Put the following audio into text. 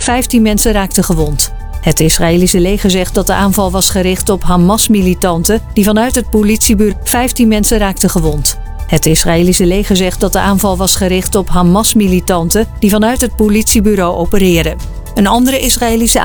15 mensen raakten gewond. Het Israëlische leger zegt dat de aanval was gericht op Hamas-militanten die vanuit het politiebureau 15 mensen raakten gewond. Het Israëlische leger zegt dat de aanval was gericht op Hamas-militanten die vanuit het politiebureau opereren. Een andere Israëlische